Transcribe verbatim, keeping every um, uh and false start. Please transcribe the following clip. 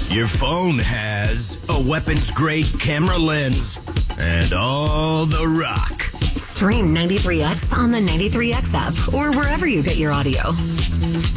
Your phone has a weapons-grade camera lens and all the rock. Stream ninety-three X on the ninety-three X app or wherever you get your audio.